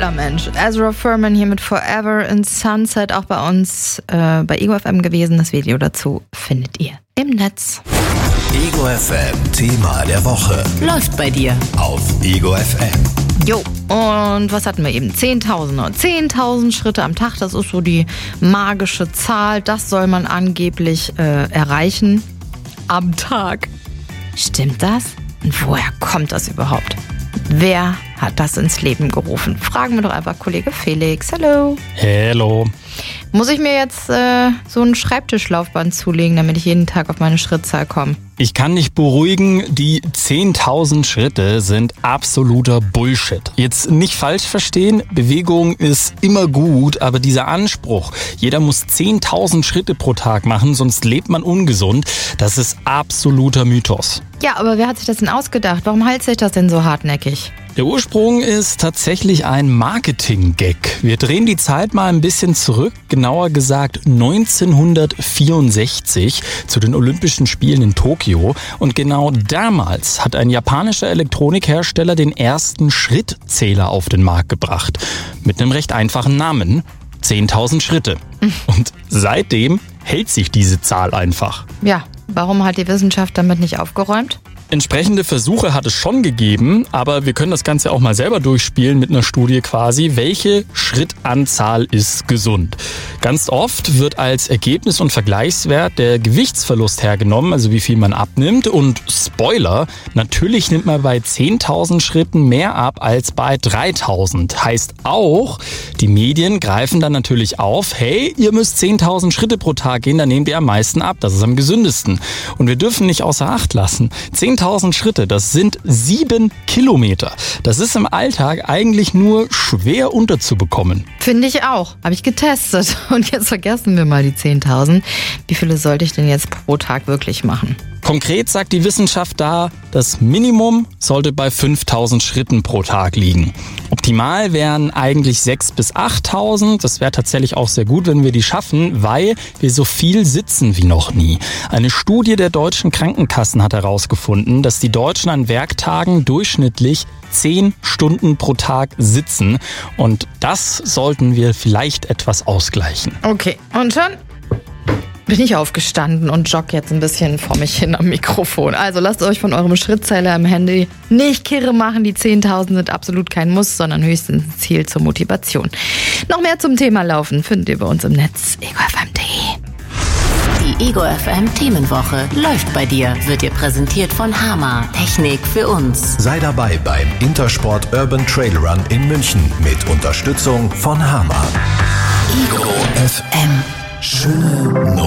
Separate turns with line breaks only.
Ja, Mensch. Ezra Furman hier mit Forever in Sunset, auch bei uns bei Ego FM gewesen. Das Video dazu findet ihr im Netz.
Ego FM Thema der Woche.
Läuft bei dir.
Auf Ego FM.
Jo, und was hatten wir eben? 10.000. 10.000 Schritte am Tag, das ist so die magische Zahl. Das soll man angeblich erreichen am Tag. Stimmt das? Und woher kommt das überhaupt? Wer hat das ins Leben gerufen? Fragen wir doch einfach Kollege Felix. Hallo.
Hello.
Muss ich mir jetzt so ein Schreibtischlaufband zulegen, damit ich jeden Tag auf meine Schrittzahl komme?
Ich kann dich beruhigen, die 10.000 Schritte sind absoluter Bullshit. Jetzt nicht falsch verstehen, Bewegung ist immer gut, aber dieser Anspruch, jeder muss 10.000 Schritte pro Tag machen, sonst lebt man ungesund, das ist absoluter Mythos.
Ja, aber wer hat sich das denn ausgedacht? Warum hält sich das denn so hartnäckig?
Der Ursprung ist tatsächlich ein Marketing-Gag. Wir drehen die Zeit mal ein bisschen zurück, genauer gesagt 1964 zu den Olympischen Spielen in Tokio. Und genau damals hat ein japanischer Elektronikhersteller den ersten Schrittzähler auf den Markt gebracht. Mit einem recht einfachen Namen: 10.000 Schritte. Und seitdem hält sich diese Zahl einfach.
Ja, warum hat die Wissenschaft damit nicht aufgeräumt?
Entsprechende Versuche hat es schon gegeben, aber wir können das Ganze auch mal selber durchspielen mit einer Studie quasi. Welche Schrittanzahl ist gesund? Ganz oft wird als Ergebnis und Vergleichswert der Gewichtsverlust hergenommen, also wie viel man abnimmt. Und Spoiler, natürlich nimmt man bei 10.000 Schritten mehr ab als bei 3.000. Heißt auch, die Medien greifen dann natürlich auf, hey, ihr müsst 10.000 Schritte pro Tag gehen, dann nehmt ihr am meisten ab. Das ist am gesündesten. Und wir dürfen nicht außer Acht lassen. 10.000 Schritte, das sind 7 Kilometer. Das ist im Alltag eigentlich nur schwer unterzubekommen.
Finde ich auch. Habe ich getestet. Und jetzt vergessen wir mal die 10.000. Wie viele sollte ich denn jetzt pro Tag wirklich machen?
Konkret sagt die Wissenschaft da, das Minimum sollte bei 5.000 Schritten pro Tag liegen. Optimal wären eigentlich 6.000 bis 8.000. Das wäre tatsächlich auch sehr gut, wenn wir die schaffen, weil wir so viel sitzen wie noch nie. Eine Studie der deutschen Krankenkassen hat herausgefunden, dass die Deutschen an Werktagen durchschnittlich 10 Stunden pro Tag sitzen. Und das sollten wir vielleicht etwas ausgleichen.
Okay, und schon bin ich aufgestanden und jogge jetzt ein bisschen vor mich hin am Mikrofon. Also lasst euch von eurem Schrittzähler im Handy nicht kirre machen. Die 10.000 sind absolut kein Muss, sondern höchstens ein Ziel zur Motivation. Noch mehr zum Thema Laufen findet ihr bei uns im Netz egofm.de.
Die Ego FM Themenwoche läuft bei dir, wird dir präsentiert von Hama. Technik für uns.
Sei dabei beim Intersport Urban Trail Run in München mit Unterstützung von Hama. Ego FM. Schöne